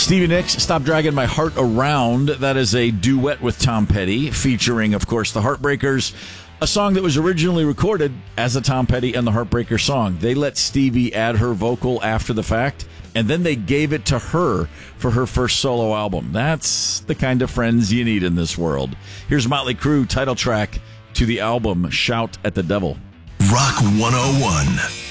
Stevie Nicks, Stop Dragging My Heart Around. That is a duet with Tom Petty, featuring, of course, the Heartbreakers, a song that was originally recorded as a Tom Petty and the Heartbreakers song. They let Stevie add her vocal after the fact, and then they gave it to her for her first solo album. That's the kind of friends you need in this world. Here's Motley Crue, title track to the album, Shout at the Devil. Rock 101.